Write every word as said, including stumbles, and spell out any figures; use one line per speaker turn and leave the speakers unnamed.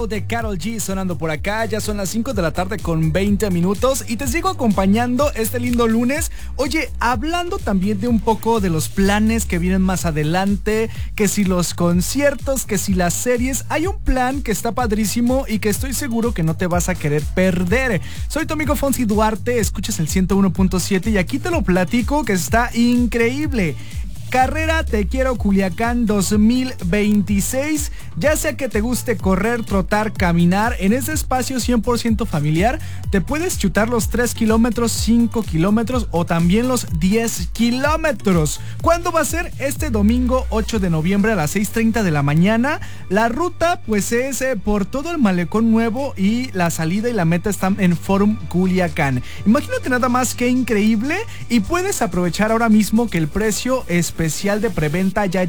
De Karol G sonando por acá. Ya son las cinco de la tarde con veinte minutos y te sigo acompañando este lindo lunes. Oye, hablando también de un poco de los planes que vienen más adelante, que si los conciertos, que si las series, hay un plan que está padrísimo y que estoy seguro que no te vas a querer perder. Soy tu amigo Fonsi Duarte, escuchas el ciento uno punto siete y aquí te lo platico que está increíble. Carrera Te Quiero Culiacán dos mil veintiséis, ya sea que te guste correr, trotar, caminar, en ese espacio cien por ciento familiar, te puedes chutar los tres kilómetros, cinco kilómetros o también los diez kilómetros. ¿Cuándo va a ser? Este domingo ocho de noviembre a las seis treinta de la mañana. La ruta pues es eh, por todo el Malecón Nuevo y la salida y la meta están en Forum Culiacán. Imagínate nada más que increíble y puedes aprovechar ahora mismo que el precio especial de preventa ya